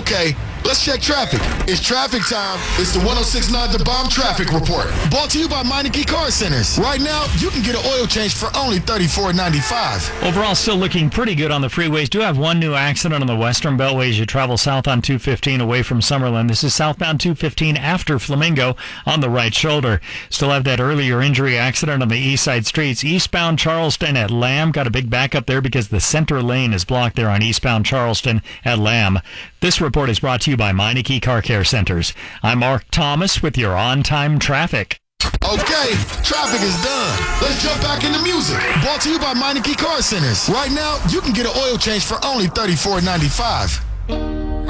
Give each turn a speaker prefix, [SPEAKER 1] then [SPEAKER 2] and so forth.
[SPEAKER 1] Okay, let's check traffic. It's traffic time. It's the 106.9 The Bomb Traffic Report. Brought to you by Meineke Car Centers. Right now, you can get an oil change for only $34.95.
[SPEAKER 2] Overall, still looking pretty good on the freeways. Do have one new accident on the western beltway as you travel south on 215 away from Summerlin. This is southbound 215 after Flamingo on the right shoulder. Still have that earlier injury accident on the east side streets. Eastbound Charleston at Lamb. Got a big backup there because the center lane is blocked there on eastbound Charleston at Lamb. This report is brought to you by Meineke Car Care Centers. I'm Mark Thomas with your on-time traffic.
[SPEAKER 1] Okay, traffic is done. Let's jump back into music. Brought to you by Meineke Car Centers. Right now, you can get an oil change for only $34.95.